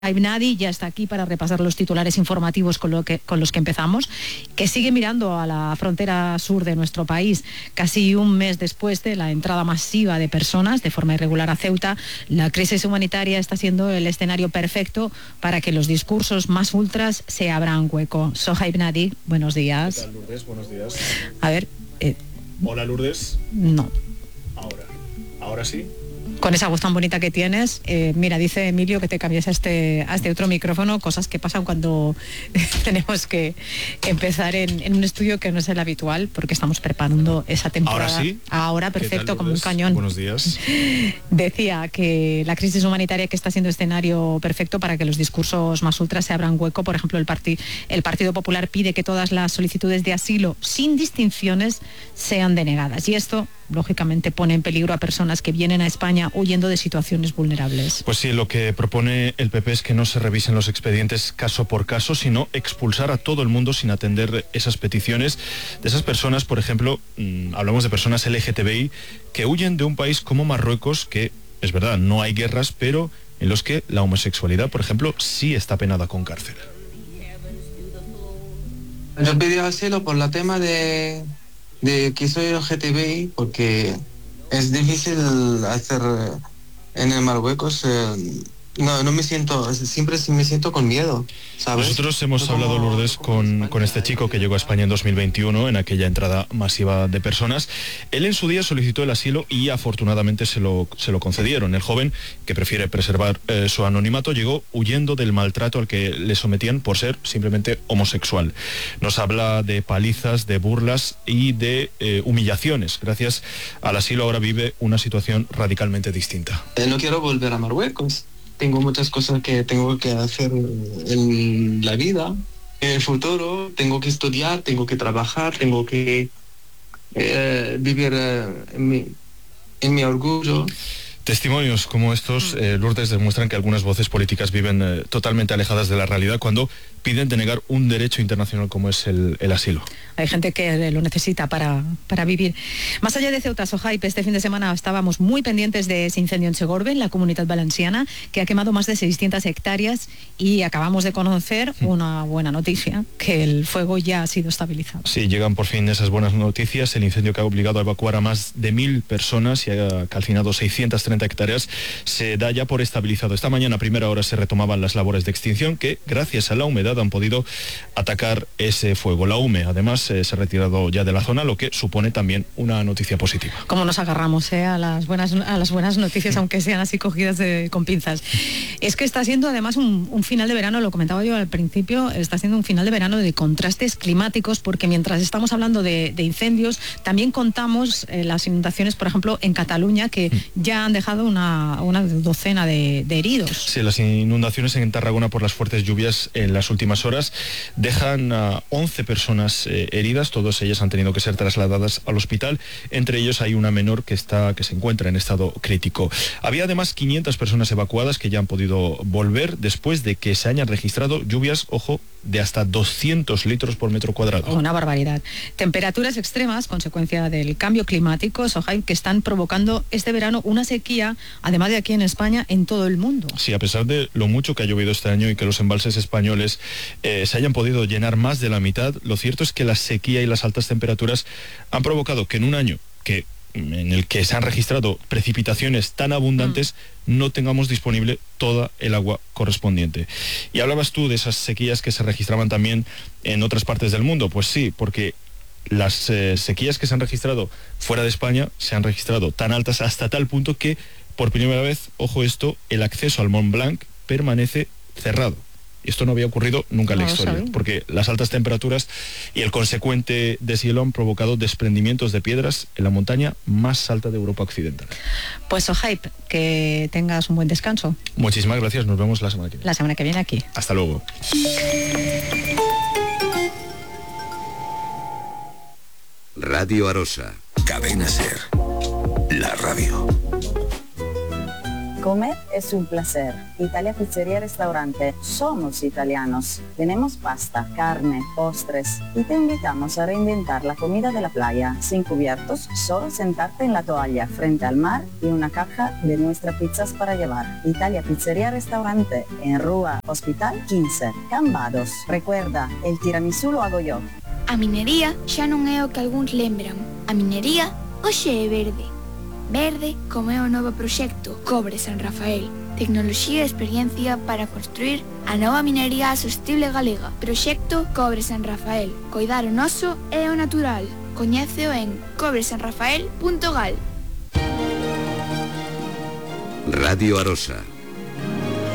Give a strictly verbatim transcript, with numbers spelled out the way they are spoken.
Nadi ya está aquí para repasar los titulares informativos con, lo que, con los que empezamos, que sigue mirando a la frontera sur de nuestro país casi un mes después de la entrada masiva de personas de forma irregular a Ceuta. La crisis humanitaria está siendo el escenario perfecto para que los discursos más ultras se abran hueco. Sohaib Nadi, buenos días. ¿Qué tal, Lourdes? Buenos días. A ver... Eh, Hola, Lourdes. No. Ahora. ¿Ahora sí? Con esa voz tan bonita que tienes, eh, mira, dice Emilio que te cambies a este, a este otro micrófono, cosas que pasan cuando tenemos que empezar en, en un estudio que no es el habitual, porque estamos preparando esa temporada. ¿Ahora sí? Ahora, perfecto, tal, como un cañón. Buenos días. Decía que la crisis humanitaria que está siendo escenario perfecto para que los discursos más ultras se abran hueco. Por ejemplo, el, parti, el Partido Popular pide que todas las solicitudes de asilo, sin distinciones, sean denegadas. Y esto, lógicamente, pone en peligro a personas que vienen a España huyendo de situaciones vulnerables. Pues sí, lo que propone el P P es que no se revisen los expedientes caso por caso, sino expulsar a todo el mundo sin atender esas peticiones de esas personas. Por ejemplo, mmm, hablamos de personas L G T B I que huyen de un país como Marruecos, que es verdad, no hay guerras, pero en los que la homosexualidad, por ejemplo, sí está penada con cárcel. Yo pedí asilo por el tema de, de que soy L G T B I, porque es difícil hacer en el Marruecos. Eh, no, no me siento, siempre me siento con miedo, ¿sabes? Nosotros hemos no hablado, como, Lourdes, como con, España, con este chico que llegó a España en dos mil veintiuno, en aquella entrada masiva de personas. Él en su día solicitó el asilo y afortunadamente se lo, se lo concedieron. El joven, que prefiere preservar eh, su anonimato, llegó huyendo del maltrato al que le sometían por ser simplemente homosexual. Nos habla de palizas, de burlas y de eh, humillaciones. Gracias al asilo ahora vive una situación radicalmente distinta. Eh, no quiero volver a Marruecos. Tengo muchas cosas que tengo que hacer en la vida. En el futuro tengo que estudiar, tengo que trabajar, tengo que eh, vivir eh, en, mi, en mi orgullo. Testimonios como estos, eh, Lourdes, demuestran que algunas voces políticas viven eh, totalmente alejadas de la realidad cuando piden denegar un derecho internacional como es el, el asilo. Hay gente que lo necesita para, para vivir. Más allá de Ceuta, Sohaib, este fin de semana estábamos muy pendientes de ese incendio en Segorbe, en la Comunitat Valenciana, que ha quemado más de seiscientas hectáreas, y acabamos de conocer una buena noticia, que el fuego ya ha sido estabilizado. Sí, llegan por fin esas buenas noticias. El incendio que ha obligado a evacuar a más de mil personas y ha calcinado seiscientas treinta hectáreas se da ya por estabilizado. Esta mañana a primera hora se retomaban las labores de extinción que, gracias a la humedad, han podido atacar ese fuego. La U M E, además, eh, se ha retirado ya de la zona, lo que supone también una noticia positiva. Como nos agarramos eh, a, las buenas, a las buenas noticias, aunque sean así cogidas de, con pinzas. Es que está siendo además un, un final de verano, lo comentaba yo al principio, está siendo un final de verano de contrastes climáticos, porque mientras estamos hablando de, de incendios, también contamos eh, las inundaciones, por ejemplo, en Cataluña, que ya han dejado una, una docena de, de heridos. Sí, las inundaciones en Tarragona por las fuertes lluvias en las últimas horas dejan a once personas eh, heridas. Todas ellas han tenido que ser trasladadas al hospital. Entre ellos hay una menor que está que se encuentra en estado crítico. Había además quinientas personas evacuadas que ya han podido volver después de que se hayan registrado lluvias, ojo, de hasta doscientos litros por metro cuadrado. Una barbaridad. Temperaturas extremas, consecuencia del cambio climático, Sohaib, que están provocando este verano una sequía, además de aquí en España, en todo el mundo. Sí, a pesar de lo mucho que ha llovido este año y que los embalses españoles eh, se hayan podido llenar más de la mitad, lo cierto es que la sequía y las altas temperaturas han provocado que en un año que en el que se han registrado precipitaciones tan abundantes, mm. no tengamos disponible toda el agua correspondiente. Y hablabas tú de esas sequías que se registraban también en otras partes del mundo. Pues sí, porque las eh, sequías que se han registrado fuera de España se han registrado tan altas hasta tal punto que por primera vez, ojo esto, el acceso al Mont Blanc permanece cerrado. Esto no había ocurrido nunca en la historia, porque las altas temperaturas y el consecuente deshielo han provocado desprendimientos de piedras en la montaña más alta de Europa Occidental. Pues Sohaib, que tengas un buen descanso. Muchísimas gracias, nos vemos la semana que viene. La semana que viene aquí. Hasta luego. Radio Arosa, Cadena Ser, la radio. Comer es un placer. Italia Pizzería Restaurante. Somos italianos. Tenemos pasta, carne, postres y te invitamos a reinventar la comida de la playa. Sin cubiertos, solo sentarte en la toalla frente al mar y una caja de nuestras pizzas para llevar. Italia Pizzería Restaurante en Rúa Hospital quince, Cambados. Recuerda, el tiramisú lo hago yo. A minería xa non é o que algúns lembran. A minería hoxe é verde. Verde como é o novo proxecto Cobre San Rafael. Tecnoloxía e experiencia para construir a nova minería sostible galega. Proxecto Cobre San Rafael. Coidar o noso e o natural. Coñéceo en cobre san rafael punto gal. Radio Arosa.